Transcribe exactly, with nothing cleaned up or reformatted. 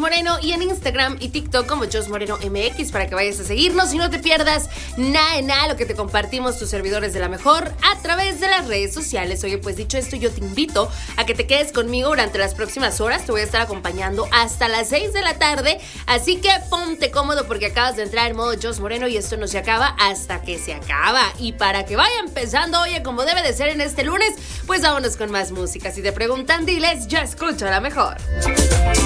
Moreno y en Instagram y TikTok como Jos Moreno M X para que vayas a seguirnos y no te pierdas nada de nada lo que te compartimos tus servidores de la mejor a través de las redes sociales. Oye, pues dicho esto, yo te invito a que te quedes conmigo durante las próximas horas. Te voy a estar acompañando hasta las seis de la tarde, así que ponte cómodo porque acabas de entrar en modo Jos Moreno y esto no se acaba hasta que se acaba. Y para que vaya empezando, oye, como debe de ser en este lunes, pues vámonos con más música. Si te preguntan, diles, yo escucho la mejor.